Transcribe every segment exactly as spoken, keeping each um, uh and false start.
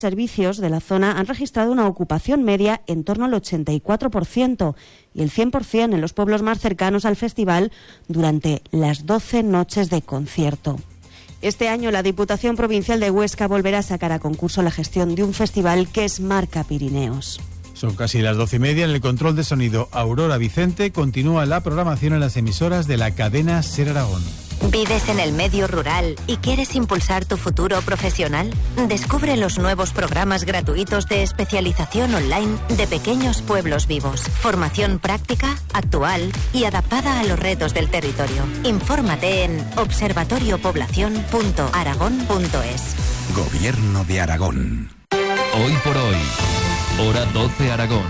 servicios de la zona han registrado una ocupación media en torno al ochenta y cuatro por ciento y el cien por ciento en los pueblos más cercanos al festival durante las doce noches de concierto. Este año la Diputación Provincial de Huesca volverá a sacar a concurso la gestión de un festival que es marca Pirineos. Son casi las doce y media. En el control de sonido, Aurora Vicente. Continúa la programación en las emisoras de la cadena Ser Aragón. ¿Vives en el medio rural y quieres impulsar tu futuro profesional? Descubre los nuevos programas gratuitos de especialización online de Pequeños Pueblos Vivos. Formación práctica, actual y adaptada a los retos del territorio. Infórmate en observatorio población punto aragón punto es. Gobierno de Aragón. Hoy por hoy, hora doce Aragón.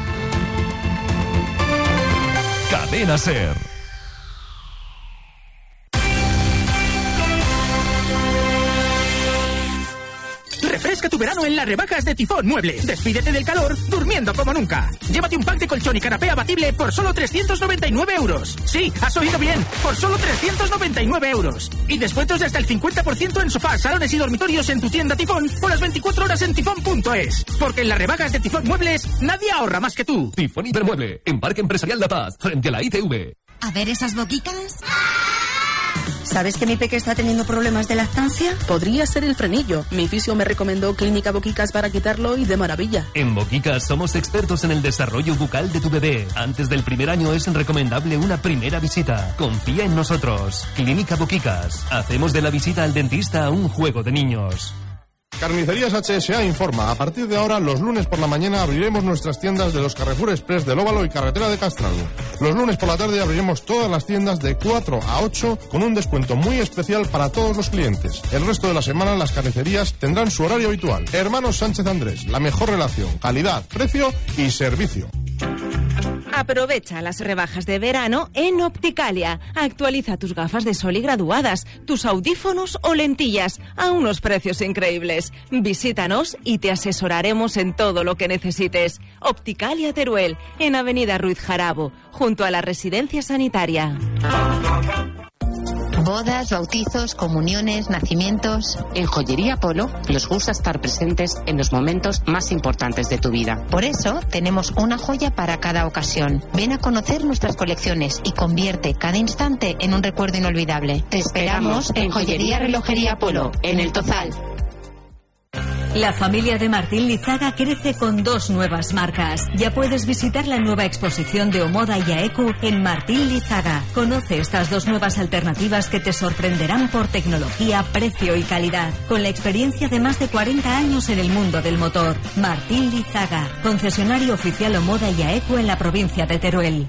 Cadena Ser. Refresca tu verano en las rebajas de Tifón Muebles. Despídete del calor durmiendo como nunca. Llévate un pack de colchón y canapé abatible por solo trescientos noventa y nueve euros. Sí, has oído bien, por solo trescientos noventa y nueve euros. Y descuentos de hasta el cincuenta por ciento en sofás, salones y dormitorios en tu tienda Tifón o las veinticuatro horas en tifón punto es. Porque en las rebajas de Tifón Muebles nadie ahorra más que tú. Tifón Hipermueble, en Parque Empresarial La Paz, frente a la I T V. A ver esas boquicas. ¿Sabes que mi peque está teniendo problemas de lactancia? Podría ser el frenillo. Mi fisio me recomendó Clínica Boquicas para quitarlo y de maravilla. En Boquicas somos expertos en el desarrollo bucal de tu bebé. Antes del primer año es recomendable una primera visita. Confía en nosotros. Clínica Boquicas. Hacemos de la visita al dentista un juego de niños. Carnicerías H S A informa. A partir de ahora, los lunes por la mañana abriremos nuestras tiendas de los Carrefour Express del Óvalo y Carretera de Castralgo. Los lunes por la tarde abriremos todas las tiendas de cuatro a ocho con un descuento muy especial para todos los clientes. El resto de la semana las carnicerías tendrán su horario habitual. Hermanos Sánchez Andrés, la mejor relación, calidad, precio y servicio. Aprovecha las rebajas de verano en Opticalia. Actualiza tus gafas de sol y graduadas, tus audífonos o lentillas a unos precios increíbles. Visítanos y te asesoraremos en todo lo que necesites. Opticalia Teruel, en Avenida Ruiz Jarabo, junto a la residencia sanitaria. Bodas, bautizos, comuniones, nacimientos. En Joyería Polo nos gusta estar presentes en los momentos más importantes de tu vida. Por eso tenemos una joya para cada ocasión. Ven a conocer nuestras colecciones y convierte cada instante en un recuerdo inolvidable. Te esperamos en Joyería Relojería Polo, en El Tozal. La familia de Martín Lizaga crece con dos nuevas marcas. Ya puedes visitar la nueva exposición de Omoda y Aeku en Martín Lizaga. Conoce estas dos nuevas alternativas que te sorprenderán por tecnología, precio y calidad. Con la experiencia de más de cuarenta años en el mundo del motor. Martín Lizaga, concesionario oficial Omoda y Aeku en la provincia de Teruel.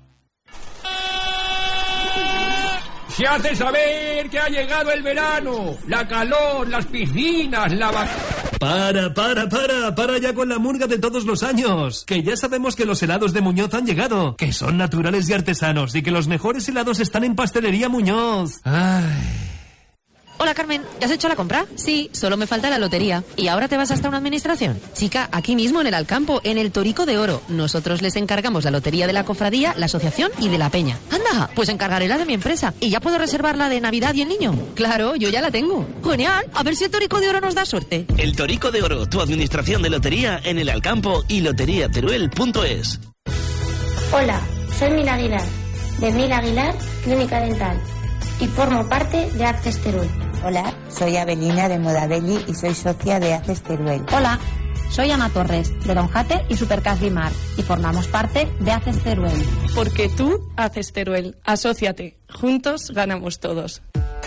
Se hace saber que ha llegado el verano, la calor, las piscinas, la vaca... Para, para, para, para ya con la murga de todos los años. Que ya sabemos que los helados de Muñoz han llegado, que son naturales y artesanos y que los mejores helados están en Pastelería Muñoz. Ay... Hola, Carmen, ¿ya has hecho la compra? Sí, solo me falta la lotería. ¿Y ahora te vas hasta una administración? Chica, aquí mismo en el Alcampo, en el Torico de Oro. Nosotros les encargamos la lotería de la cofradía, la asociación y de la peña. Anda, pues encargaré la de mi empresa. ¿Y ya puedo reservar la de Navidad y el niño? Claro, yo ya la tengo. Genial, a ver si el Torico de Oro nos da suerte. El Torico de Oro, tu administración de lotería en el Alcampo y lotería teruel punto es. Hola, soy Mila Aguilar, de Mila Aguilar, Clínica Dental, y formo parte de Access Teruel. Hola, soy Avelina de Modabelli y soy socia de Access Teruel. Hola, soy Ana Torres de Don Jate y Supercas Dimar y formamos parte de Access Teruel. Porque tú haces Teruel, asóciate, juntos ganamos todos.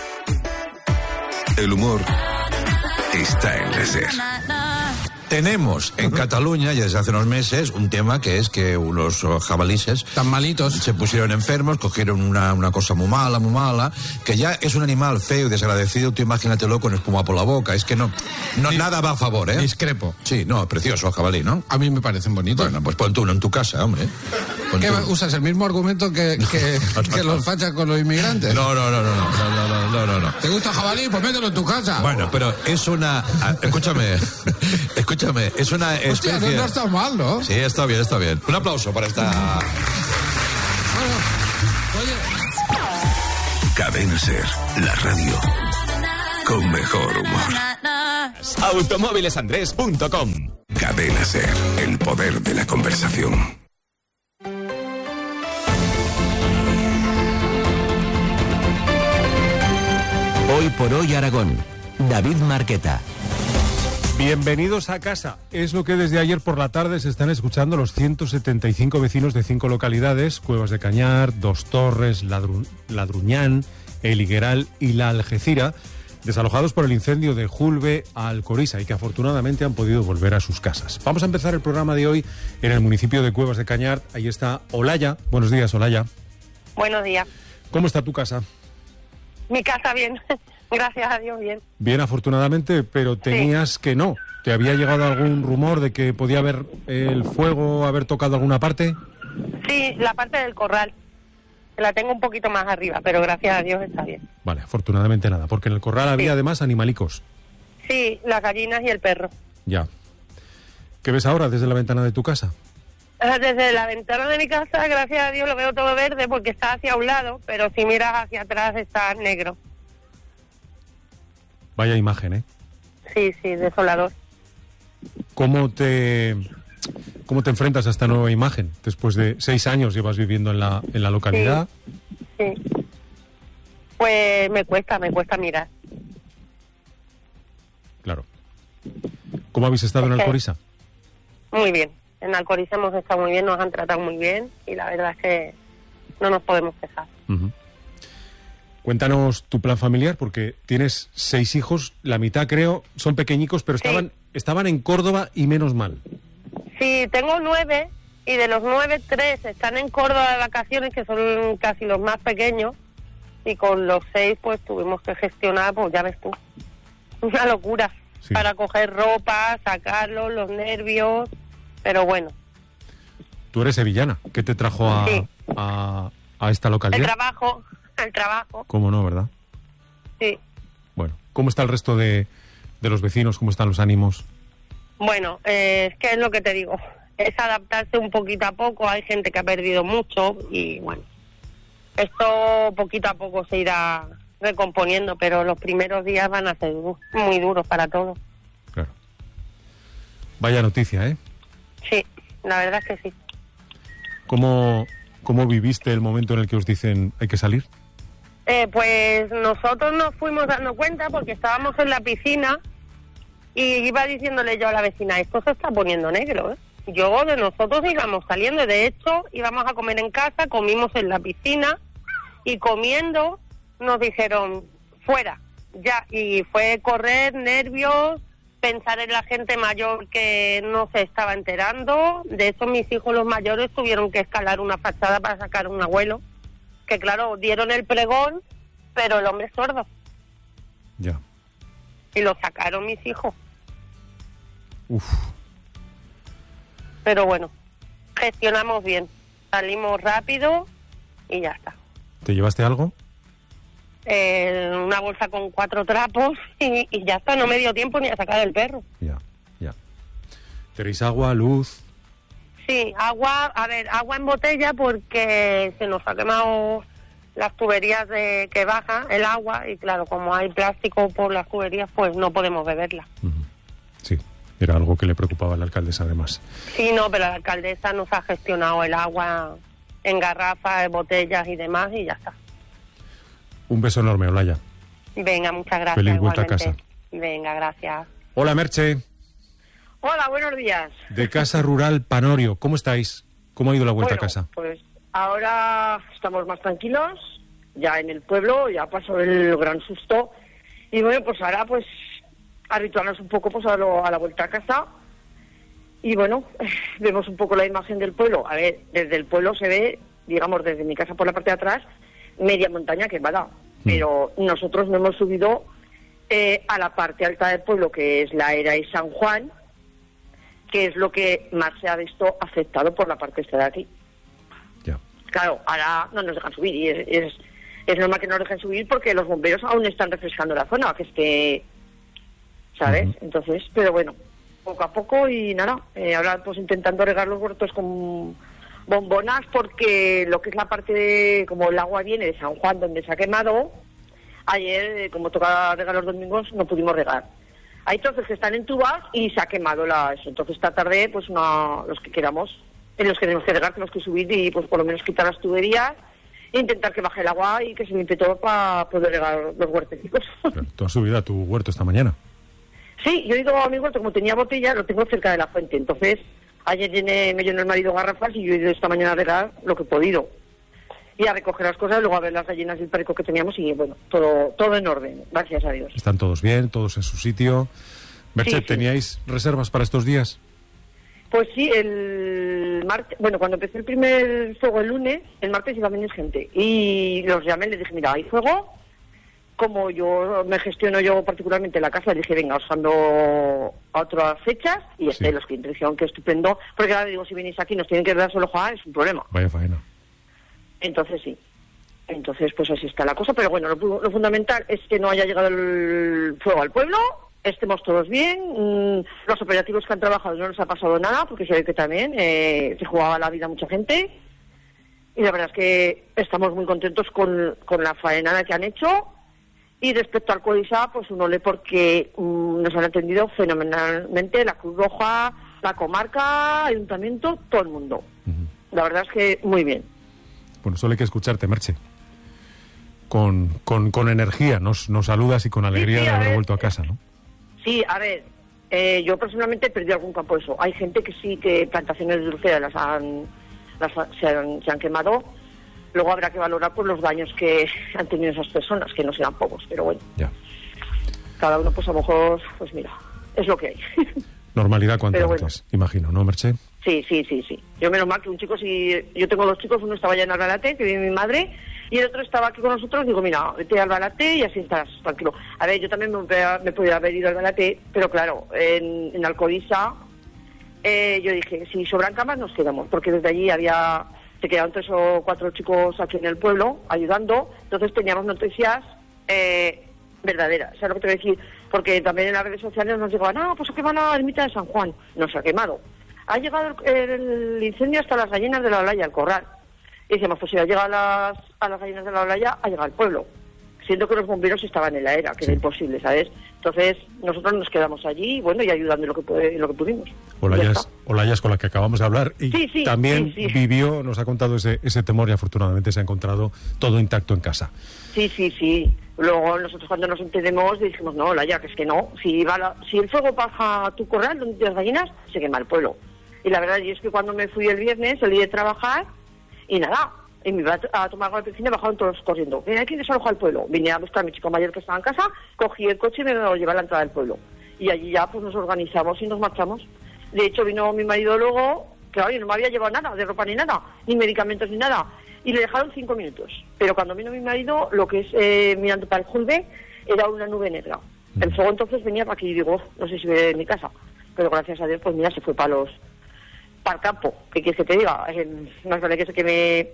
El humor está en la SER. Tenemos en Cataluña, ya desde hace unos meses, un tema que es que unos jabalíes tan malitos se pusieron enfermos, cogieron una, una cosa muy mala, muy mala, que ya es un animal feo y desagradecido. Tú imagínatelo con espuma por la boca. Es que no, no sí, nada va a favor, ¿eh? Discrepo. Sí, no, precioso jabalí, ¿no? A mí me parecen bonitos. Bueno, pues pon tú uno en tu casa, hombre. Pon ¿Qué tú. usas el mismo argumento que, que, no, no, que los fachas con los inmigrantes? No, no, no, no, no, no, no, no, no, no. ¿Te gusta jabalí? Pues mételo en tu casa. Bueno, pero es una... Escúchame, escúchame, es una especie... Hostia, no, no está mal, ¿no? Sí, está bien, está bien. Un aplauso para esta... Bueno, oye... Cadena Ser, la radio con mejor humor. más. automóviles andrés punto com. Cadena SER, el poder de la conversación. Hoy por hoy Aragón. David Marqueta. Bienvenidos a casa. Es lo que desde ayer por la tarde se están escuchando los ciento setenta y cinco vecinos de cinco localidades: Cuevas de Cañar, Dos Torres, Ladru- Ladruñán, El Higueral y La Algeciras, desalojados por el incendio de Julbe a Alcoriza y que afortunadamente han podido volver a sus casas. Vamos a empezar el programa de hoy en el municipio de Cuevas de Cañar. Ahí está Olaya. Buenos días, Olaya. Buenos días. ¿Cómo está tu casa? Mi casa bien, gracias a Dios bien. Bien, afortunadamente, pero tenías sí. que no. ¿Te había llegado algún rumor de que podía haber el fuego, haber tocado alguna parte? Sí, la parte del corral. La tengo un poquito más arriba, pero gracias a Dios está bien. Vale, afortunadamente nada, porque en el corral había sí. además animalicos. Sí, las gallinas y el perro. Ya. ¿Qué ves ahora desde la ventana de tu casa? Desde la ventana de mi casa, gracias a Dios, lo veo todo verde porque está hacia un lado, pero si miras hacia atrás está negro. Vaya imagen, ¿eh? Sí, sí, desolador. ¿Cómo te, cómo te enfrentas a esta nueva imagen? Después de seis años llevas viviendo en la, en la localidad. Sí, sí. Pues me cuesta, me cuesta mirar. Claro. ¿Cómo habéis estado es en Alcoriza? Muy bien. En Alcoriza hemos estado muy bien, nos han tratado muy bien y la verdad es que no nos podemos quejar. Uh-huh. Cuéntanos tu plan familiar, porque tienes seis hijos, la mitad creo, son pequeñicos, pero sí. estaban estaban en Córdoba y menos mal. Sí, tengo nueve y de los nueve, tres están en Córdoba de vacaciones, que son casi los más pequeños, y con los seis pues tuvimos que gestionar, pues ya ves tú, una locura, sí. para coger ropa, sacarlos, los nervios... Pero bueno. Tú eres sevillana. ¿Qué te trajo a, sí. a, a esta localidad? El trabajo, el trabajo. ¿Cómo no, verdad? Sí. Bueno, ¿cómo está el resto de, de los vecinos? ¿Cómo están los ánimos? Bueno, eh, es que es lo que te digo. Es adaptarse un poquito a poco. Hay gente que ha perdido mucho y bueno, esto poquito a poco se irá recomponiendo, pero los primeros días van a ser muy duros para todos. Claro. Vaya noticia, ¿eh? Sí, la verdad es que sí. ¿Cómo, cómo viviste el momento en el que os dicen hay que salir? Eh, pues nosotros nos fuimos dando cuenta porque estábamos en la piscina y iba diciéndole yo a la vecina, esto se está poniendo negro, ¿eh? Yo de nosotros íbamos saliendo, de hecho íbamos a comer en casa, comimos en la piscina y comiendo nos dijeron fuera, ya, y fue correr, nervios, pensar en la gente mayor que no se estaba enterando. De hecho, mis hijos, los mayores, tuvieron que escalar una fachada para sacar a un abuelo. Que claro, dieron el pregón, pero el hombre es sordo. Ya. Y lo sacaron mis hijos. Uf. Pero bueno, gestionamos bien. Salimos rápido y ya está. ¿Te llevaste algo? Eh, una bolsa con cuatro trapos y, y ya está, no me dio tiempo ni a sacar el perro. Ya, ya. ¿Tenéis agua, luz? Sí, agua, a ver, agua en botella porque se nos ha quemado las tuberías de que baja el agua y claro, como hay plástico por las tuberías, pues no podemos beberla. Uh-huh. Sí, era algo que le preocupaba a la alcaldesa además. Sí, no, pero la alcaldesa nos ha gestionado el agua en garrafas, en botellas y demás y ya está. Un beso enorme, Olaya. Venga, muchas gracias. Feliz vuelta a casa. Venga, gracias. Hola, Merche. Hola, buenos días. De Casa Rural Panorio. ¿Cómo estáis? ¿Cómo ha ido la vuelta bueno, a casa? Pues ahora estamos más tranquilos, ya en el pueblo, ya pasó el gran susto. Y bueno, pues ahora pues habituarnos un poco pues a, lo, a la vuelta a casa. Y bueno, vemos un poco la imagen del pueblo. A ver, desde el pueblo se ve, digamos, desde mi casa por la parte de atrás, media montaña quemada, mm. pero nosotros no hemos subido eh, a la parte alta del pueblo, que es la Era y San Juan, que es lo que más se ha visto afectado por la parte esta de aquí. Ya. Claro, ahora no nos dejan subir, y es, es, es normal que no nos dejen subir porque los bomberos aún están refrescando la zona, que esté, ¿sabes? Uh-huh. Entonces, pero bueno, poco a poco y nada, eh, ahora pues intentando regar los huertos con bombonas, porque lo que es la parte de, como el agua viene de San Juan, donde se ha quemado, ayer, como toca regar los domingos, no pudimos regar. hay trozos que están entubados y se ha quemado la eso. Entonces esta tarde, pues una, los que queramos, en los que tenemos que regar, tenemos que subir y pues por lo menos quitar las tuberías e intentar que baje el agua y que se limpie todo para poder regar los huertecicos. ¿Tú has subido a tu huerto esta mañana? Sí, yo he ido a mi huerto, como tenía botella, lo tengo cerca de la fuente. Entonces, ayer llené, me llenó el marido garrafas y yo he ido esta mañana a regar lo que he podido. Y a recoger las cosas, luego a ver las gallinas y el perico que teníamos y, bueno, todo todo en orden, gracias a Dios. ¿Están todos bien, todos en su sitio? Merche, sí, sí. ¿Teníais reservas para estos días? Pues sí, el martes, bueno, cuando empecé el primer fuego el lunes, el martes iba a venir gente. Y los llamé y les dije, mira, hay fuego. Como yo me gestiono yo particularmente la casa, dije, venga, os ando a otras fechas. Y este, sí. Los clientes dijeron que estupendo. Porque ahora digo, si venís aquí nos tienen que dar solo jugar, es un problema. Vaya faena. Entonces sí. Entonces pues así está la cosa. Pero bueno, lo, lo fundamental es que no haya llegado el fuego al pueblo. Estemos todos bien, mm, los operativos que han trabajado no les ha pasado nada, porque se ve que también eh, se jugaba la vida a mucha gente, y la verdad es que estamos muy contentos con, con la faena que han hecho, y respecto al Corisa, pues un ole porque mm, nos han atendido fenomenalmente la Cruz Roja, la comarca, ayuntamiento, todo el mundo. Uh-huh. La verdad es que muy bien. Bueno, solo hay que escucharte, Merche. Con, con, con energía, nos, nos saludas y con alegría sí, sí, de haber ver, vuelto a casa, ¿no? Sí, a ver, eh, yo personalmente he perdido algún campo eso. Hay gente que sí, que plantaciones de dulceras las han, las se, han, se han quemado. Luego habrá que valorar pues los daños que han tenido esas personas, que no serán pocos, pero bueno. Ya. Cada uno, pues a lo mejor, pues mira, es lo que hay. Normalidad cuanto antes, bueno. Imagino, ¿no, Merche? Sí, sí, sí, sí. Yo menos mal que un chico, si yo tengo dos chicos, uno estaba ya en Albalate, que vive mi madre, y el otro estaba aquí con nosotros, digo, mira, vete a Albalate y así estás tranquilo. A ver, yo también me, me podría haber ido a Albalate, pero claro, en, en Alcoriza, eh, yo dije, si sobran camas nos quedamos, porque desde allí había, se quedaban tres o cuatro chicos aquí en el pueblo, ayudando, entonces teníamos noticias eh, verdaderas, ¿sabes lo que te voy a decir? Porque también en las redes sociales nos llegaban, ah, pues se quema la ermita de San Juan, no se ha quemado. Ha llegado el, el incendio hasta las gallinas de la Olaya, el corral. Y decíamos, pues si ha llegado a las, a las gallinas de la Olaya, ha llegado al pueblo. Siendo que los bomberos estaban en la era, que sí. Era imposible, ¿sabes? Entonces, nosotros nos quedamos allí, bueno, y ayudando en lo que, puede, en lo que pudimos. Olayas, Olayas, con la que acabamos de hablar, y sí, sí, también sí, sí. vivió, nos ha contado ese, ese temor y afortunadamente se ha encontrado todo intacto en casa. Sí, sí, sí. Luego nosotros cuando nos enteremos dijimos, no, Olaya, que es que no. Si, va la, si el fuego pasa a tu corral, donde tienes gallinas, se quema el pueblo. Y la verdad es que cuando me fui el viernes, salí de trabajar y nada, y me iba a tomar agua de piscina, bajaron todos corriendo. Ven aquí, desaloja el pueblo. Vine a buscar a mi chico mayor que estaba en casa, cogí el coche y me lo llevé a la entrada del pueblo. Y allí ya pues nos organizamos y nos marchamos. De hecho vino mi marido luego, que oye, no me había llevado nada, de ropa ni nada, ni medicamentos ni nada. Y le dejaron cinco minutos. Pero cuando vino mi marido, lo que es eh, mirando para el Julve, era una nube negra. El fuego entonces venía para aquí y digo, no sé si ve en mi casa. Pero gracias a Dios, pues mira, se fue para los... para el campo, ¿qué quieres que te diga? Es más vale que se queme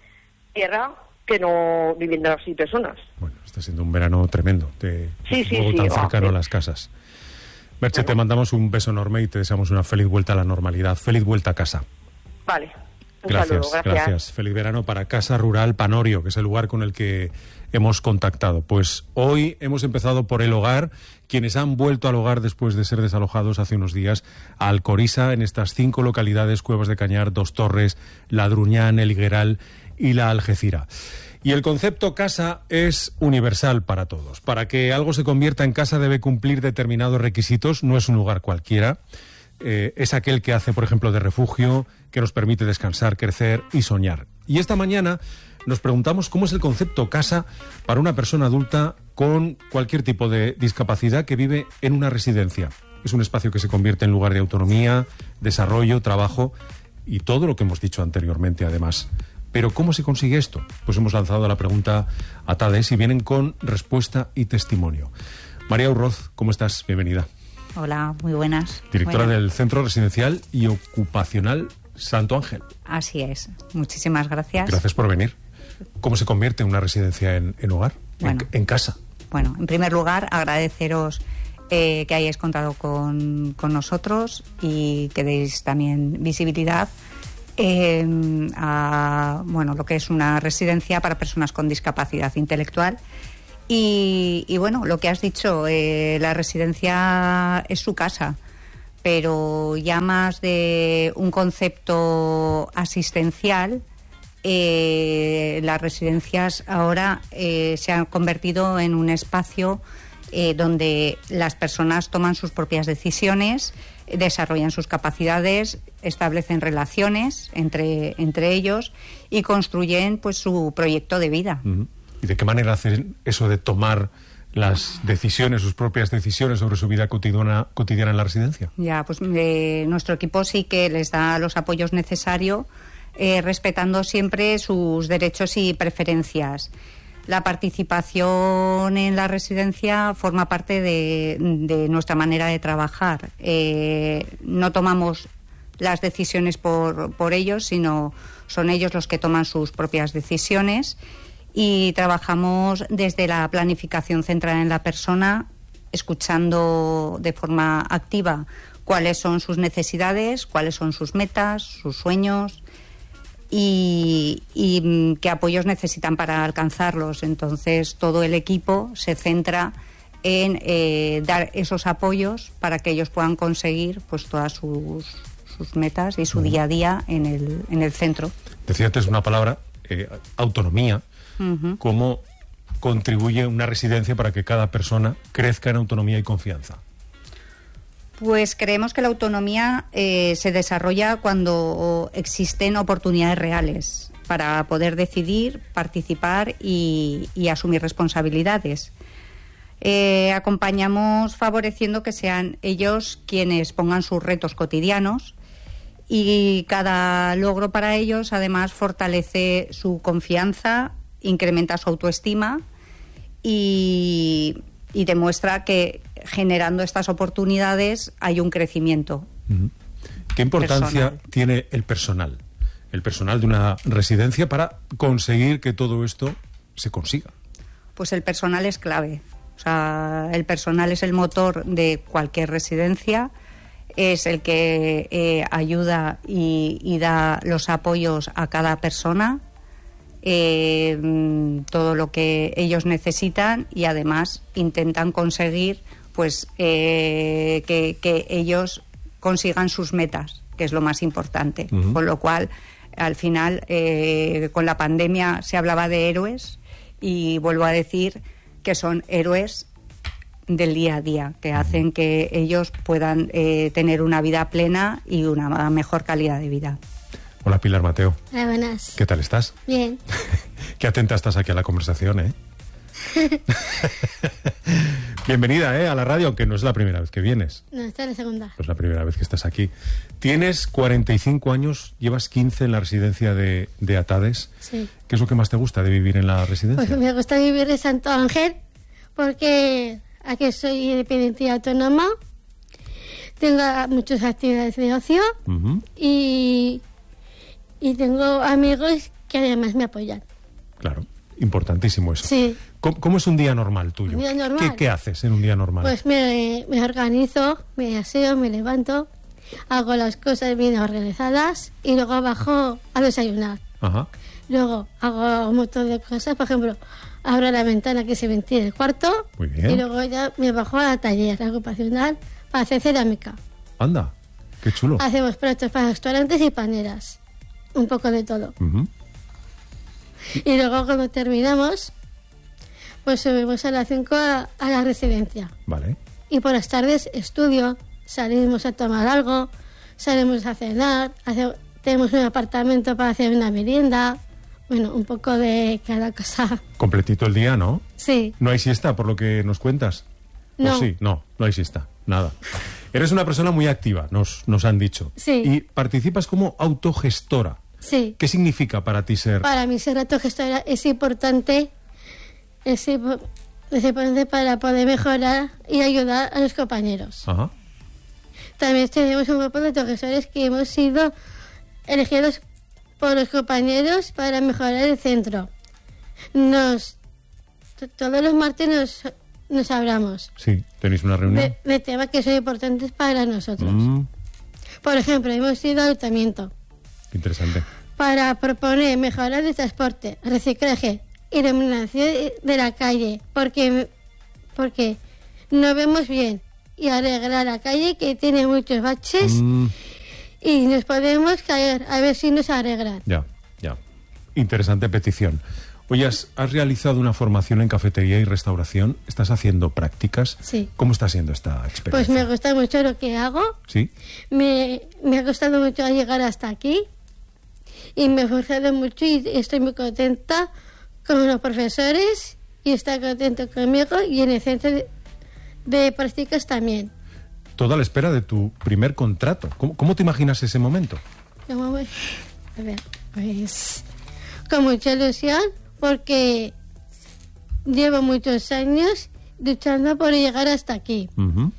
tierra que no viviendo así personas. Bueno, está siendo un verano tremendo, de sí, sí, fuego sí, tan va, cercano sí. a las casas. Merche, bueno. Te mandamos un beso enorme y te deseamos una feliz vuelta a la normalidad, feliz vuelta a casa. Vale, un gracias, saludo, gracias. Gracias, feliz verano para Casa Rural Panorio, que es el lugar con el que hemos contactado. Pues hoy hemos empezado por el hogar, quienes han vuelto al hogar después de ser desalojados hace unos días a Alcoriza, en estas cinco localidades, Cuevas de Cañar, Dos Torres, Ladruñán, El Higueral y La Algeciras. Y el concepto casa es universal para todos. Para que algo se convierta en casa debe cumplir determinados requisitos, no es un lugar cualquiera. Eh, es aquel que hace, por ejemplo, de refugio, que nos permite descansar, crecer y soñar. Y esta mañana nos preguntamos cómo es el concepto casa para una persona adulta con cualquier tipo de discapacidad que vive en una residencia. Es un espacio que se convierte en lugar de autonomía, desarrollo, trabajo y todo lo que hemos dicho anteriormente, además. Pero ¿cómo se consigue esto? Pues hemos lanzado la pregunta a Tades y vienen con respuesta y testimonio. María Urroz, ¿cómo estás? Bienvenida. Hola, muy buenas. Directora buenas. del Centro Residencial y Ocupacional Santo Ángel. Así es. Muchísimas gracias. Gracias por venir. ¿Cómo se convierte una residencia en, en hogar, bueno, en, en casa? Bueno, en primer lugar, agradeceros eh, que hayáis contado con, con nosotros y que deis también visibilidad eh, a bueno, lo que es una residencia para personas con discapacidad intelectual Y, y bueno, lo que has dicho, eh, la residencia es su casa, pero ya más de un concepto asistencial, eh, las residencias ahora eh, se han convertido en un espacio eh, donde las personas toman sus propias decisiones, desarrollan sus capacidades, establecen relaciones entre, entre ellos y construyen pues su proyecto de vida. Uh-huh. ¿Y de qué manera hacen eso de tomar las decisiones, sus propias decisiones sobre su vida cotidiana, cotidiana en la residencia? Ya, pues eh, nuestro equipo sí que les da los apoyos necesarios, eh, respetando siempre sus derechos y preferencias. La participación en la residencia forma parte de, de nuestra manera de trabajar. Eh, no tomamos las decisiones por, por ellos, sino son ellos los que toman sus propias decisiones. Y trabajamos desde la planificación centrada en la persona, escuchando de forma activa cuáles son sus necesidades, cuáles son sus metas, sus sueños y, y qué apoyos necesitan para alcanzarlos. Entonces, todo el equipo se centra en eh, dar esos apoyos para que ellos puedan conseguir pues todas sus, sus metas y su uh-huh. día a día en el, en el centro. Decía antes una palabra, eh, autonomía. Uh-huh. ¿Cómo contribuye una residencia para que cada persona crezca en autonomía y confianza? Pues creemos que la autonomía eh, se desarrolla cuando existen oportunidades reales para poder decidir, participar y, y asumir responsabilidades. Eh, acompañamos favoreciendo que sean ellos quienes pongan sus retos cotidianos y cada logro para ellos además fortalece su confianza, incrementa su autoestima y, y demuestra que generando estas oportunidades hay un crecimiento. Uh-huh. ¿Qué importancia personal. tiene el personal? El personal de una residencia para conseguir que todo esto se consiga. Pues el personal es clave. O sea, el personal es el motor de cualquier residencia, es el que eh, ayuda y, y da los apoyos a cada persona. Eh, todo lo que ellos necesitan y además intentan conseguir pues eh, que, que ellos consigan sus metas, que es lo más importante. Uh-huh. Con lo cual, al final, eh, con la pandemia se hablaba de héroes y vuelvo a decir que son héroes del día a día, que hacen que ellos puedan eh, tener una vida plena y una mejor calidad de vida. Hola, Pilar Mateo. Hola, buenas. ¿Qué tal estás? Bien. Qué atenta estás aquí a la conversación, ¿eh? Bienvenida, ¿eh? A la radio, aunque no es la primera vez que vienes. No, esta es la segunda. Es la primera vez que estás aquí. Tienes cuarenta y cinco años, llevas quince en la residencia de, de Atades. Sí. ¿Qué es lo que más te gusta de vivir en la residencia? Pues me gusta vivir en Santo Ángel porque aquí soy independiente y autónoma. Tengo muchas actividades de ocio uh-huh. y... Y tengo amigos que además me apoyan. Claro, importantísimo eso. Sí. ¿Cómo, cómo es un día normal tuyo? Un día normal. ¿Qué, qué haces en un día normal? Pues me, me organizo, me aseo, me levanto, hago las cosas bien organizadas y luego bajo a desayunar. Ajá. Luego hago un montón de cosas, por ejemplo, abro la ventana que se ventile el cuarto. Muy bien. Y luego ya me bajo al taller ocupacional para hacer cerámica. Anda, qué chulo. Hacemos platos para restaurantes y paneras. Un poco de todo. Uh-huh. Y luego cuando terminamos, pues subimos a las cinco a, a la residencia. Vale. Y por las tardes estudio, salimos a tomar algo, salimos a cenar, hace, tenemos un apartamento para hacer una merienda, bueno, un poco de cada cosa. Completito el día, ¿no? Sí. ¿No hay siesta, por lo que nos cuentas? No. ¿O sí? No, no hay siesta, nada. Eres una persona muy activa, nos, nos han dicho. Sí. Y participas como autogestora. Sí. ¿Qué significa para ti ser...? Para mí ser autogestora es importante, es, es importante para poder mejorar y ayudar a los compañeros. Ajá. También tenemos un grupo de autogestores que hemos sido elegidos por los compañeros para mejorar el centro. Nos todos los martes nos... nos hablamos. Sí, tenéis una reunión. De, de temas que son importantes para nosotros. Mm. Por ejemplo, hemos ido al ayuntamiento. Interesante. Para proponer mejorar el transporte, reciclaje, iluminación de la calle, porque, porque no vemos bien, y arreglar la calle que tiene muchos baches mm. y nos podemos caer, a ver si nos arreglan. Ya, ya. Interesante petición. Oye, has, has realizado una formación en cafetería y restauración, ¿estás haciendo prácticas? Sí. ¿Cómo está siendo esta experiencia? Pues me gusta mucho lo que hago. ¿Sí? Me, me ha costado mucho llegar hasta aquí y me he esforzado mucho y estoy muy contenta con los profesores y está contento conmigo y en el centro de, de prácticas también. Todo a la espera de tu primer contrato. ¿Cómo, cómo te imaginas ese momento? ¿Cómo voy? A ver, pues con mucha ilusión porque llevo muchos años luchando por llegar hasta aquí. Uh-huh.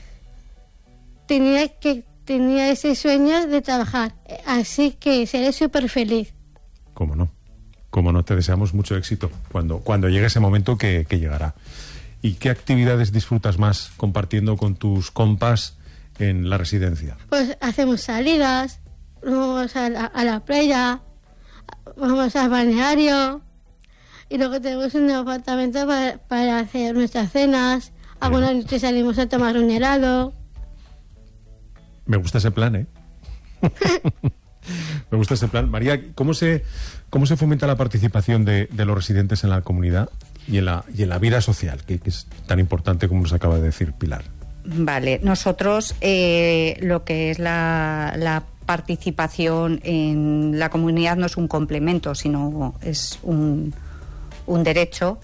Tenía que tenía ese sueño de trabajar, así que seré súper feliz. ¿Cómo no? ¿Cómo no? Te deseamos mucho éxito cuando, cuando llegue ese momento que, que llegará. ¿Y qué actividades disfrutas más compartiendo con tus compas en la residencia? Pues hacemos salidas, vamos a la, a la playa, vamos al balneario y luego tenemos un apartamento para, para hacer nuestras cenas. Algunas noches salimos a tomar un helado. Me gusta ese plan, ¿eh? Me gusta ese plan. María, ¿cómo se, cómo se fomenta la participación de, de los residentes en la comunidad y en la, y en la vida social, que, que es tan importante como nos acaba de decir Pilar? Vale, nosotros eh, lo que es la, la participación en la comunidad no es un complemento, sino es un, un derecho.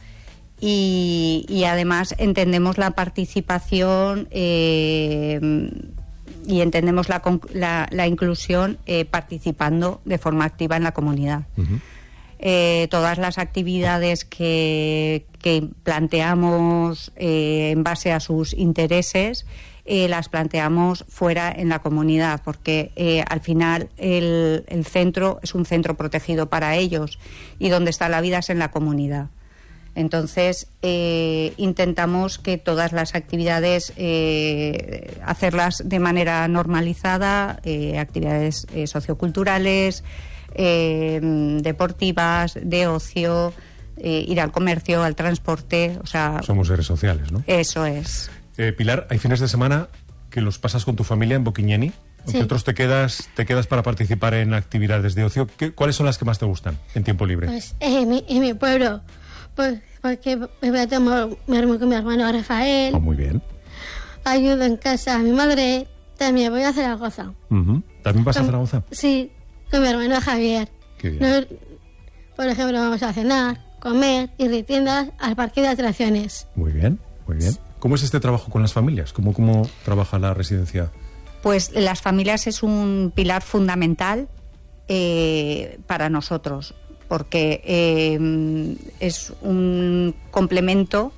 Y, y además entendemos la participación eh, y entendemos la, la, la inclusión eh, participando de forma activa en la comunidad. Uh-huh. Eh, todas las actividades que, que planteamos eh, en base a sus intereses eh, las planteamos fuera en la comunidad, porque eh, al final el, el centro es un centro protegido para ellos y donde está la vida es en la comunidad. Entonces, eh, intentamos que todas las actividades eh, hacerlas de manera normalizada, eh, actividades eh, socioculturales, eh, deportivas, de ocio, eh, ir al comercio, al transporte, o sea... Somos seres sociales, ¿no? Eso es. Eh, Pilar, hay fines de semana que los pasas con tu familia en Boquiñeni, Sí. ¿Entre otros te quedas, te quedas para participar en actividades de ocio? ¿Qué, ¿Cuáles son las que más te gustan en tiempo libre? Pues en mi, en mi pueblo, pues porque me voy a tomar mi hermano con mi hermano Rafael. Oh, muy bien. Ayudo en casa a mi madre. También voy a Zaragoza. Uh-huh. ¿También vas con, a Zaragoza? Sí, con mi hermano Javier. Qué bien. Nos, por ejemplo, vamos a cenar, comer, ir de tiendas al parque de atracciones. Muy bien, muy bien. ¿Cómo es este trabajo con las familias? ¿Cómo, cómo trabaja la residencia? Pues las familias es un pilar fundamental eh, para nosotros, porque eh, es un complemento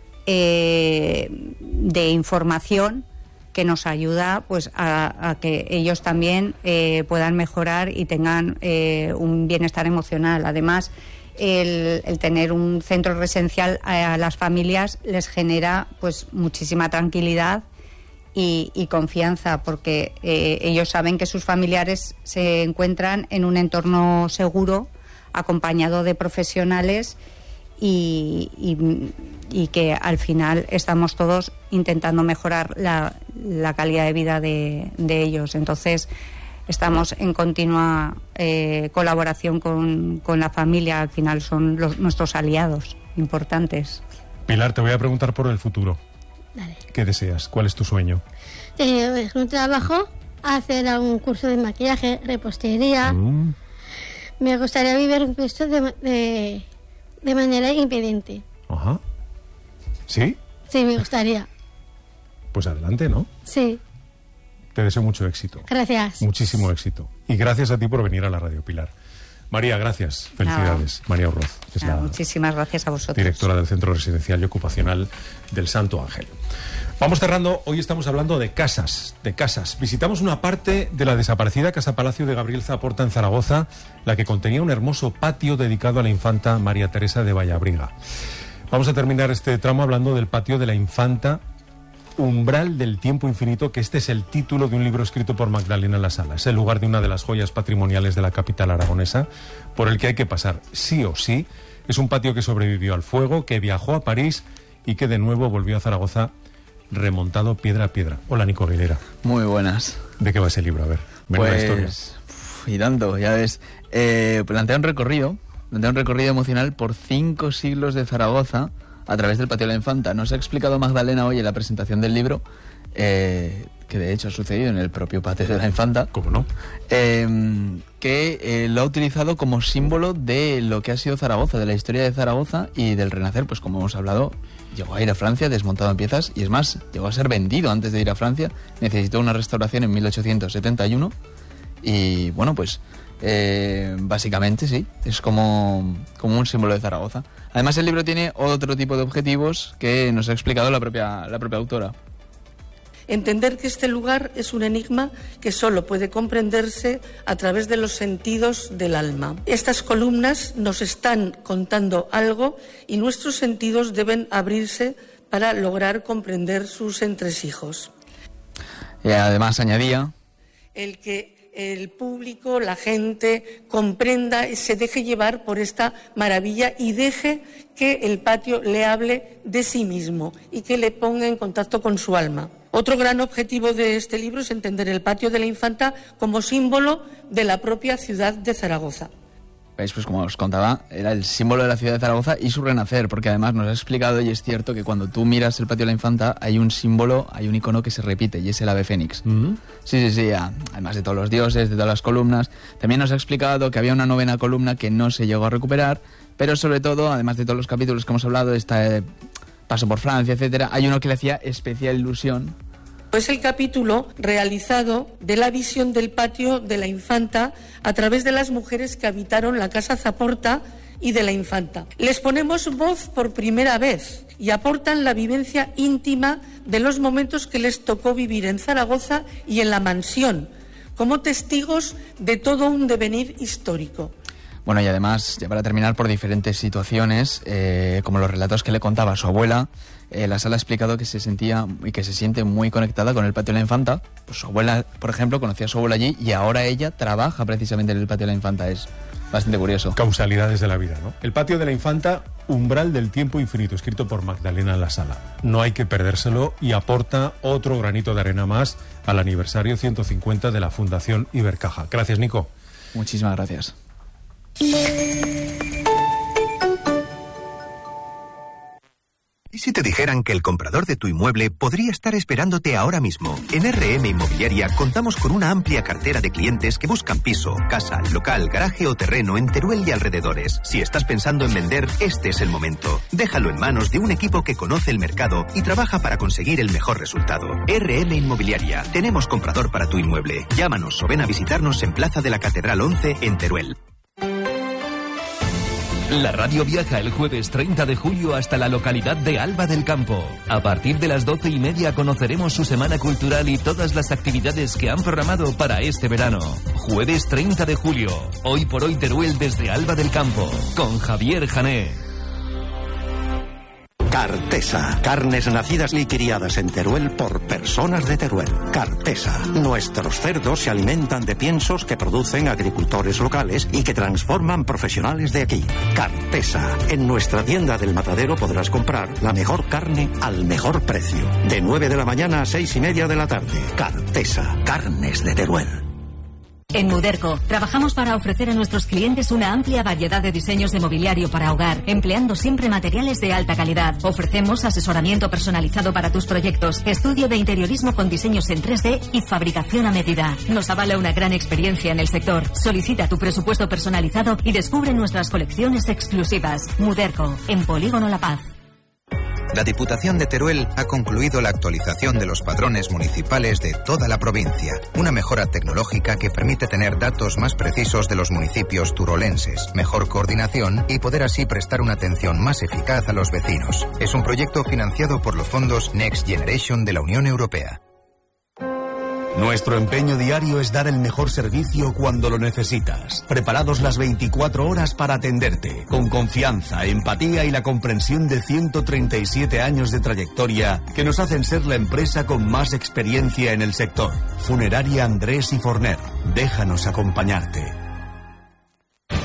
eh, de información que nos ayuda pues a, a que ellos también eh, puedan mejorar y tengan eh, un bienestar emocional. Además, el, el tener un centro residencial a, a las familias les genera pues muchísima tranquilidad y, y confianza, porque eh, ellos saben que sus familiares se encuentran en un entorno seguro, acompañado de profesionales y, y, y que al final estamos todos intentando mejorar la, la calidad de vida de, de ellos. Entonces estamos en continua eh, colaboración con, con la familia, al final son los, nuestros aliados importantes. Pilar, te voy a preguntar por el futuro. Dale. ¿Qué deseas? ¿Cuál es tu sueño? Eh, un trabajo, hacer algún curso de maquillaje, repostería. Mm. Me gustaría vivir esto de, de, de manera independiente. Ajá. ¿Sí? Sí, me gustaría. Pues adelante, ¿no? Sí. Te deseo mucho éxito. Gracias. Muchísimo éxito. Y gracias a ti por venir a la radio, Pilar. María, gracias. Felicidades. No. María Orroz, que es no, la muchísimas gracias a vosotros. Directora del Centro Residencial y Ocupacional del Santo Ángel. Vamos cerrando. Hoy estamos hablando de casas, de casas. Visitamos una parte de la desaparecida Casa Palacio de Gabriel Zaporta en Zaragoza, la que contenía un hermoso patio dedicado a la infanta María Teresa de Vallabriga. Vamos a terminar este tramo hablando del patio de la infanta Umbral del Tiempo Infinito, que este es el título de un libro escrito por Magdalena La Sala. Es el lugar de una de las joyas patrimoniales de la capital aragonesa, por el que hay que pasar sí o sí Es un patio que sobrevivió al fuego, que viajó a París y que de nuevo volvió a Zaragoza remontado piedra a piedra. Hola, Nico Aguilera. Muy buenas. ¿De qué va ese libro? A ver, menuda pues, historia. Uf, y tanto, ya ves. Eh, plantea un recorrido, plantea un recorrido emocional por cinco siglos de Zaragoza a través del Patio de la Infanta. Nos ha explicado Magdalena hoy en la presentación del libro, eh, que de hecho ha sucedido en el propio Patio de la Infanta. ¿Cómo no? Eh, que eh, lo ha utilizado como símbolo de lo que ha sido Zaragoza, de la historia de Zaragoza y del Renacer, pues como hemos hablado. Llegó a ir a Francia desmontado en piezas y es más, llegó a ser vendido antes de ir a Francia. Necesitó una restauración en mil ochocientos setenta y uno y bueno, pues eh, básicamente sí, es como, como un símbolo de Zaragoza. Además el libro tiene otro tipo de objetivos que nos ha explicado la propia, la propia autora. Entender que este lugar es un enigma que solo puede comprenderse a través de los sentidos del alma. Estas columnas nos están contando algo y nuestros sentidos deben abrirse para lograr comprender sus entresijos. Y además añadía... El que el público, la gente, comprenda, se deje llevar por esta maravilla y deje que el patio le hable de sí mismo y que le ponga en contacto con su alma. Otro gran objetivo de este libro es entender el Patio de la Infanta como símbolo de la propia ciudad de Zaragoza. ¿Veis? Pues como os contaba, era el símbolo de la ciudad de Zaragoza y su renacer, porque además nos ha explicado, y es cierto, que cuando tú miras el Patio de la Infanta hay un símbolo, hay un icono que se repite, y es el ave fénix. Mm-hmm. Sí, sí, sí, además de todos los dioses, de todas las columnas. También nos ha explicado que había una novena columna que no se llegó a recuperar, pero sobre todo, además de todos los capítulos que hemos hablado, este paso por Francia, etcétera, hay uno que le hacía especial ilusión. Es el capítulo realizado de la visión del Patio de la Infanta a través de las mujeres que habitaron la Casa Zaporta y de la Infanta. Les ponemos voz por primera vez y aportan la vivencia íntima de los momentos que les tocó vivir en Zaragoza y en la mansión, como testigos de todo un devenir histórico. Bueno, y además, ya para terminar, por diferentes situaciones, eh, como los relatos que le contaba su abuela, eh, la sala ha explicado que se sentía y que se siente muy conectada con el Patio de la Infanta. Pues su abuela, por ejemplo, conocía a su abuela allí y ahora ella trabaja precisamente en el Patio de la Infanta. Es bastante curioso. Causalidades de la vida, ¿no? El Patio de la Infanta, umbral del tiempo infinito, escrito por Magdalena La Sala. No hay que perdérselo y aporta otro granito de arena más al aniversario ciento cincuenta de la Fundación Ibercaja. Gracias, Nico. Muchísimas gracias. ¿Y si te dijeran que el comprador de tu inmueble podría estar esperándote ahora mismo? En R M Inmobiliaria contamos con una amplia cartera de clientes que buscan piso, casa, local, garaje o terreno en Teruel y alrededores. Si estás pensando en vender, este es el momento. Déjalo en manos de un equipo que conoce el mercado y trabaja para conseguir el mejor resultado. R M Inmobiliaria. Tenemos comprador para tu inmueble. Llámanos o ven a visitarnos en Plaza de la Catedral once en Teruel. La radio viaja el jueves treinta de julio hasta la localidad de Alba del Campo. A partir de las doce y media conoceremos su semana cultural y todas las actividades que han programado para este verano. Jueves treinta de julio, hoy por hoy Teruel desde Alba del Campo, con Javier Jané. Cartesa, carnes nacidas y criadas en Teruel por personas de Teruel. Cartesa, nuestros cerdos se alimentan de piensos que producen agricultores locales y que transforman profesionales de aquí. Cartesa, en nuestra tienda del Matadero podrás comprar la mejor carne al mejor precio. De nueve de la mañana a seis y media de la tarde. Cartesa, carnes de Teruel. En Muderco, trabajamos para ofrecer a nuestros clientes una amplia variedad de diseños de mobiliario para hogar, empleando siempre materiales de alta calidad. Ofrecemos asesoramiento personalizado para tus proyectos, estudio de interiorismo con diseños en tres D y fabricación a medida. Nos avala una gran experiencia en el sector. Solicita tu presupuesto personalizado y descubre nuestras colecciones exclusivas. Muderco, en Polígono La Paz. La Diputación de Teruel ha concluido la actualización de los padrones municipales de toda la provincia, una mejora tecnológica que permite tener datos más precisos de los municipios turolenses, mejor coordinación y poder así prestar una atención más eficaz a los vecinos. Es un proyecto financiado por los fondos Next Generation de la Unión Europea. Nuestro empeño diario es dar el mejor servicio cuando lo necesitas. Preparados las veinticuatro horas para atenderte, con confianza, empatía y la comprensión de ciento treinta y siete años de trayectoria que nos hacen ser la empresa con más experiencia en el sector. Funeraria Andrés y Forner. Déjanos acompañarte.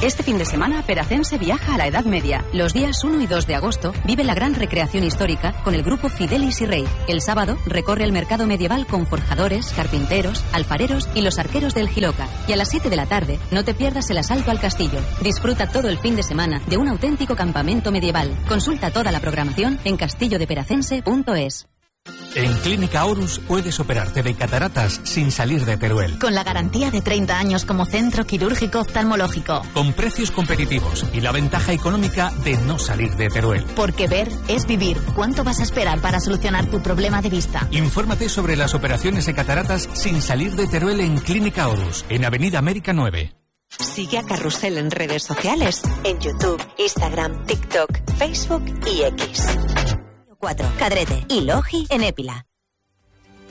Este fin de semana, Peracense viaja a la Edad Media. Los días uno y dos de agosto vive la gran recreación histórica con el grupo Fidelis y Rey. El sábado recorre el mercado medieval con forjadores, carpinteros, alfareros y los arqueros del Giloca. Y a las siete de la tarde, no te pierdas el asalto al castillo. Disfruta todo el fin de semana de un auténtico campamento medieval. Consulta toda la programación en castillo de peracense punto es. En Clínica Horus puedes operarte de cataratas sin salir de Teruel. Con la garantía de treinta años como centro quirúrgico oftalmológico. Con precios competitivos y la ventaja económica de no salir de Teruel. Porque ver es vivir. ¿Cuánto vas a esperar para solucionar tu problema de vista? Infórmate sobre las operaciones de cataratas sin salir de Teruel en Clínica Horus, en Avenida América nueve. Sigue a Carrusel en redes sociales, en YouTube, Instagram, TikTok, Facebook y X. cuatro. Cadrete y Logi en Épila.